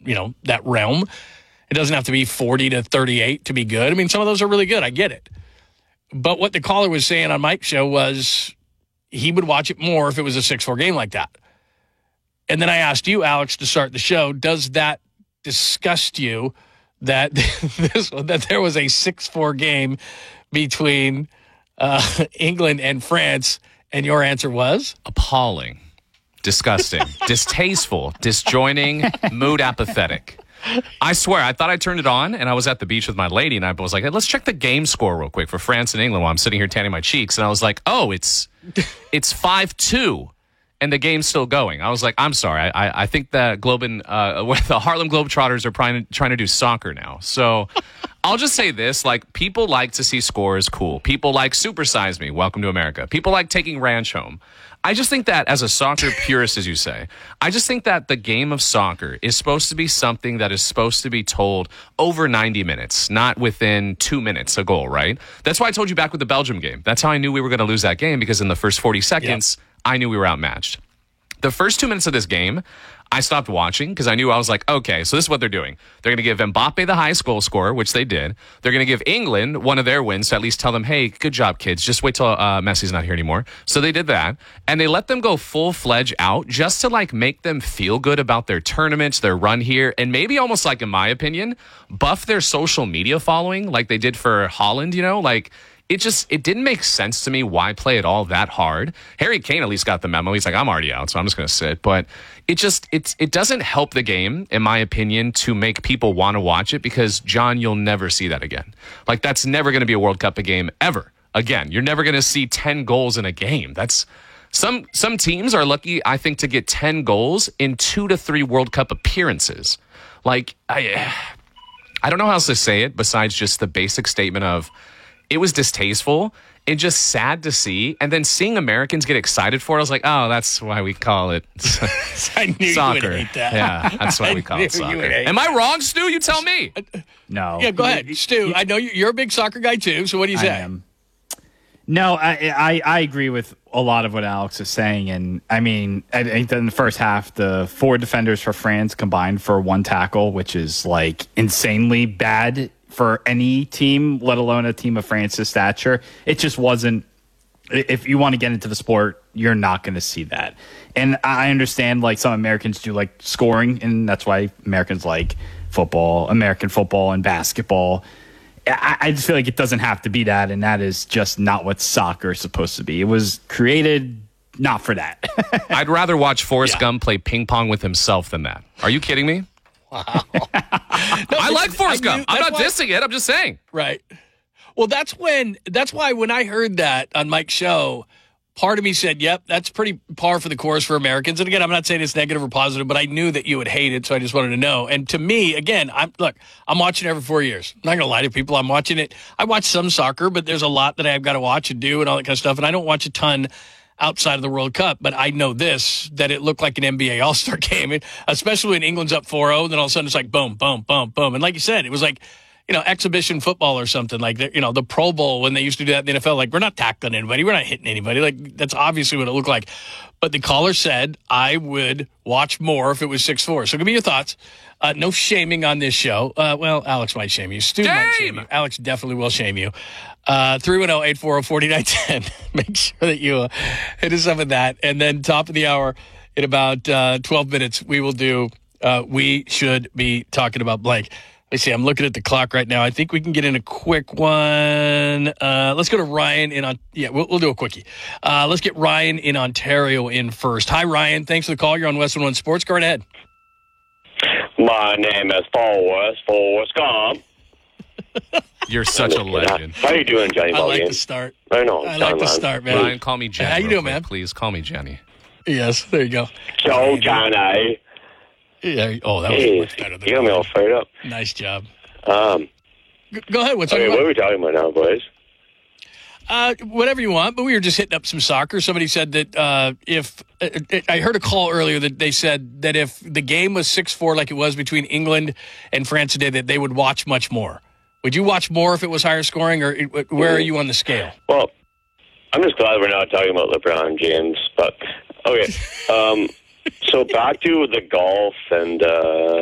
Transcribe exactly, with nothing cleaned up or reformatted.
you know, that realm. It doesn't have to be forty to thirty-eight to be good. I mean, some of those are really good. I get it. But what the caller was saying on Mike's show was he would watch it more if it was a six four game like that. And then I asked you, Alex, to start the show, does that disgust you that this, that there was a six four game between uh, England and France? And your answer was? Appalling, disgusting, distasteful, disjoining, mood apathetic. I swear, I thought I turned it on, and I was at the beach with my lady, and I was like, hey, let's check the game score real quick for France and England while I'm sitting here tanning my cheeks. And I was like, oh, it's it's five two, and the game's still going. I was like, I'm sorry. I, I think that Globin, uh, the Harlem Globetrotters are trying, trying to do soccer now. So I'll just say this. Like, people like to see scores, cool. People like Super Size Me, welcome to America. People like taking ranch home. I just think that as a soccer purist, as you say, I just think that the game of soccer is supposed to be something that is supposed to be told over ninety minutes, not within two minutes a goal, right? That's why I told you back with the Belgium game. That's how I knew we were going to lose that game, because in the first forty seconds, yep. I knew we were outmatched. The first two minutes of this game, I stopped watching because I knew I was like, okay, so this is what they're doing. They're going to give Mbappe the highest goal scorer, which they did. They're going to give England one of their wins to at least tell them, hey, good job, kids. Just wait till uh, Messi's not here anymore. So they did that. And they let them go full-fledged out just to, like, make them feel good about their tournaments, their run here, and maybe almost, like, in my opinion, buff their social media following like they did for Holland, you know? Like, it just, it didn't make sense to me why play it all that hard. Harry Kane at least got the memo. He's like, I'm already out, so I'm just going to sit. But it just, it's, it doesn't help the game, in my opinion, to make people want to watch it, because, John, you'll never see that again. Like, that's never going to be a World Cup game ever again. You're never going to see ten goals in a game. That's, some, some teams are lucky, I think, to get ten goals in two to three World Cup appearances. Like, I, I don't know how else to say it besides just the basic statement of, it was distasteful and just sad to see. And then seeing Americans get excited for it, I was like, oh, that's why we call it I knew soccer. You would hate that. Yeah, that's why we call it soccer. Am I wrong, Stu? You tell me. No. Yeah, go ahead. Stu, I know you're a big soccer guy too, so what do you say? I am. No, I, I I agree with a lot of what Alex is saying. And, I mean, I think that in the first half, the four defenders for France combined for one tackle, which is, like, insanely bad for any team, let alone a team of France's stature. It just wasn't. If you want to get into the sport, you're not going to see that. And I understand, like, some Americans do like scoring, and that's why Americans like football, American football and basketball. I, I just feel like it doesn't have to be that, and that is just not what soccer is supposed to be. It was created not for that. I'd rather watch Forrest yeah. Gump play ping pong with himself than that. Are you kidding me? Wow. No, I like Forrest Gump. Knew, I'm not why, dissing it. I'm just saying. Right. Well, that's when. That's why when I heard that on Mike's show, part of me said, yep, that's pretty par for the course for Americans. And again, I'm not saying it's negative or positive, but I knew that you would hate it, so I just wanted to know. And to me, again, I'm look, I'm watching it every four years. I'm not going to lie to people. I'm watching it. I watch some soccer, but there's a lot that I've got to watch and do and all that kind of stuff. And I don't watch a ton outside of the World Cup, but I know this, that it looked like an N B A All-Star game, and especially when England's up four oh, and then all of a sudden it's like boom, boom, boom, boom. And like you said, it was like, you know, exhibition football or something, like, the, you know, the Pro Bowl when they used to do that in the N F L, like, we're not tackling anybody, we're not hitting anybody. Like, that's obviously what it looked like. But the caller said I would watch more if it was six four. So give me your thoughts. Uh, no shaming on this show. Uh, well, Alex might shame you. Stu Shame! might shame you. Alex definitely will shame you. Uh, three one zero, eight four zero, four nine one zero. Make sure that you uh, hit us up with that. And then top of the hour, in about uh, twelve minutes, we will do uh, We Should Be Talking About Blank. Let's see, I'm looking at the clock right now. I think we can get in a quick one. Uh, let's go to Ryan in on. Yeah, we'll, we'll do a quickie. Uh, let's get Ryan in Ontario in first. Hi, Ryan. Thanks for the call. You're on West One Sports. Go right ahead. My name is Forrest, Forrest Gump. You're such a legend. How you doing, Johnny? I like the start. I know. I like the start, man. Ryan, call me Jenny. How you doing, quick, man? Please call me Jenny. Yes, there you go. So, Johnny. Yeah. Oh, that was Hey, much better than you got me all fired up. Nice job. Um, G- go ahead. What's okay, on what your are we talking about now, boys? Uh, whatever you want, but we were just hitting up some soccer. Somebody said that uh, if uh, I heard a call earlier that they said that if the game was six four like it was between England and France today, that they would watch much more. Would you watch more if it was higher scoring, or where are you on the scale? Well, I'm just glad we're not talking about LeBron James, but okay. Um, so back to the golf and uh,